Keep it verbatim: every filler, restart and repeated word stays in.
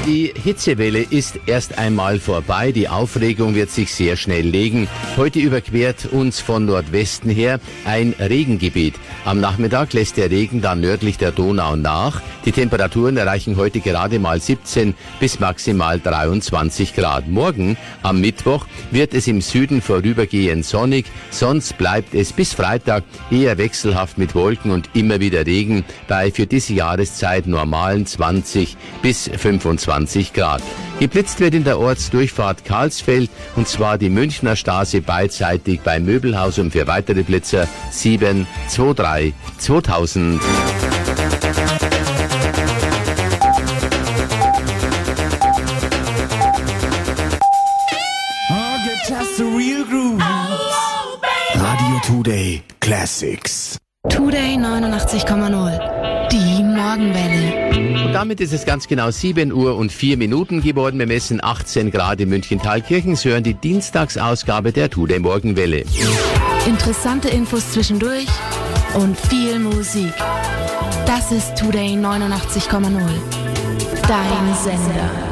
Die Hitzewelle ist erst einmal vorbei. Die Aufregung wird sich sehr schnell legen. Heute überquert uns von Nordwesten her ein Regengebiet. Am Nachmittag lässt der Regen dann nördlich der Donau nach. Die Temperaturen erreichen heute gerade mal siebzehn bis maximal dreiundzwanzig Grad. Morgen, am Mittwoch, wird es im Süden vorübergehend sonnig. Sonst bleibt es bis Freitag eher wechselhaft mit Wolken und immer wieder Regen bei für diese Jahreszeit normalen zwanzig bis fünfundzwanzig Grad. Geblitzt wird in der Ortsdurchfahrt Karlsfeld, und zwar die Münchner Straße beidseitig beim Möbelhaus, und für weitere Blitzer sieben zwei drei zweitausend. Radio Today Classics. Today neunundachtzig Komma null. Die Morgenwelle. Und damit ist es ganz genau sieben Uhr und vier Minuten geworden. Wir messen achtzehn Grad in München-Thalkirchen. Sie hören die Dienstagsausgabe der Today Morgenwelle. Interessante Infos zwischendurch und viel Musik. Das ist Today neunundachtzig Komma null. Dein Sender.